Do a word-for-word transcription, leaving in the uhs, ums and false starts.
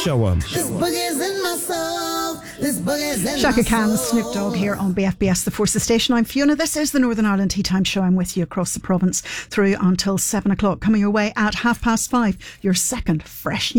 Show 'em. This boogie's in my soul. This boogie's in Shaka my Khan, soul. Snoop Dogg here on B F B S, the Forces Station. I'm Fiona. This is the Northern Ireland Tea Time Show. I'm with you across the province through until seven o'clock. Coming your way at half past five, your second fresh